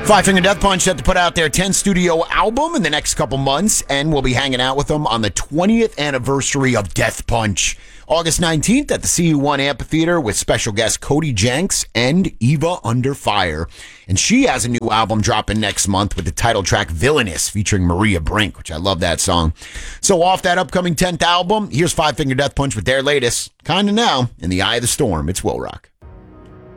Five Finger Death Punch set to put out their 10th studio album in the next couple months, and we'll be hanging out with them on the 20th anniversary of Death Punch, August 19th at the CU1 Amphitheater with special guests Cody Jenks and Eva Under Fire. And she has a new album dropping next month with the title track Villainous featuring Maria Brink, which I love that song. So off that upcoming 10th album, here's Five Finger Death Punch with their latest, Kinda Now, In the Eye of the Storm. It's Will Rock.